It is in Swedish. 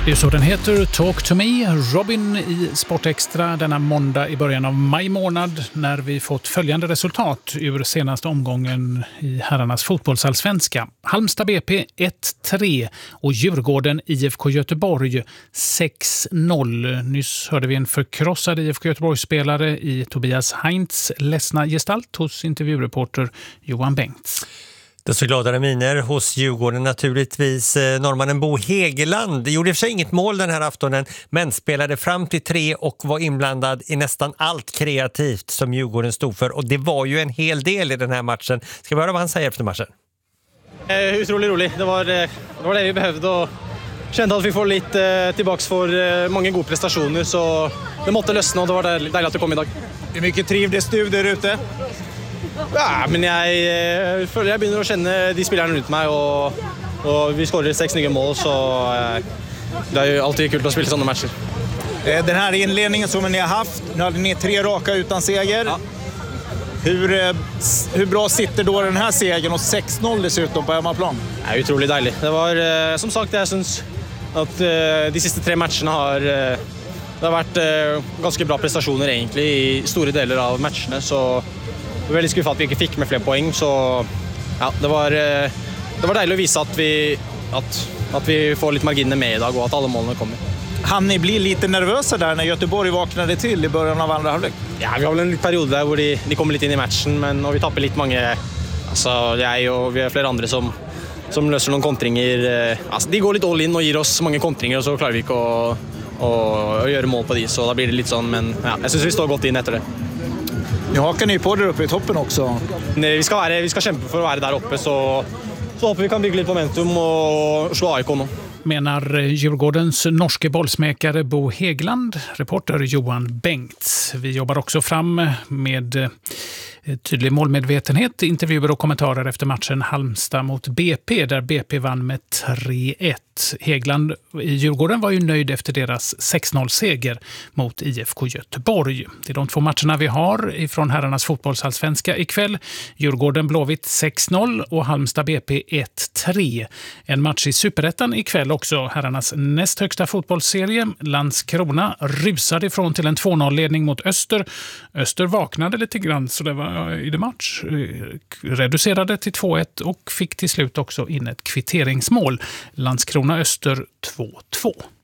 Det är så den heter, Talk to me, Robin i Sportextra denna måndag i början av maj månad när vi fått följande resultat ur senaste omgången i herrarnas fotbollsallsvenska. Halmstad BP 1-3 och Djurgården IFK Göteborg 6-0. Nyss hörde vi en förkrossad IFK Göteborg-spelare i Tobias Heinz ledsna gestalt hos intervjureporter Johan Bengts. Det är så gladare miner hos Djurgården naturligtvis. Norrmannen Bo Hegeland gjorde i och för sig inget mål den här aftonen men spelade fram till 3 och var inblandad i nästan allt kreativt som Djurgården stod för. Och det var ju en hel del i den här matchen. Ska vi höra vad han säger efter matchen? Utroligt roligt. Det var det vi behövde och kände att vi får lite tillbaks för många goda prestationer så det måste lösna och det var dejligt att det kom idag. Hur mycket trivdes du där ute? Ja, men jag börjar känna de spelarna runt mig och vi skårar 6 nya mål så det är ju alltid kul att spela sådana matcher. Den här inledningen som ni har haft, nu hade ni 3 raka utan seger. Ja. Hur bra sitter då den här segern och 6-0 dessutom på hemmaplan? Det är otroligt dejligt. Det var som sagt jag syns att de sista 3 matcherna det har varit ganska bra prestationer egentligen i stora delar av matcherna så jag är väldigt skuffad att vi inte fick med fler poäng så ja, det var dejligt att visa att vi får lite marginer med idag och att alla målen kommer. Han ni blir lite nervösa där när Göteborg vaknade till i början av andra halvlek? Ja, vi har väl en liten period där hvor de kommer lite in i matchen men och vi tappar lite många alltså jag och vi har flera andra som löser någon kontringar alltså de går lite all in och ger oss många kontringar och så klarar vi inte att göra mål på de så då blir det lite sån men ja, jag syns vi står gott in efter det. Nu hakar ni på där uppe i toppen också. Nej, vi ska kämpa för att vara där uppe så hoppas vi kan bygga lite momentum och slå AIK nu. Menar Djurgårdens norske bollsmäkare Bo Hegeland, reporter Johan Bengts. Vi jobbar också fram med tydlig målmedvetenhet, intervjuer och kommentarer efter matchen Halmstad mot BP där BP vann med 3-1. Hegeland i Djurgården var ju nöjd efter deras 6-0-seger mot IFK Göteborg. Det är de 2 matcherna vi har ifrån herrarnas fotbollsallsvenska ikväll. Djurgården Blåvitt 6-0 och Halmstad BP 1-3. En match i Superettan ikväll också. Herrarnas näst högsta fotbollsserie. Landskrona rusade ifrån till en 2-0-ledning mot Öster. Öster vaknade lite grann så det var i det match. Reducerade till 2-1 och fick till slut också in ett kvitteringsmål. Landskrona Öster 2-2.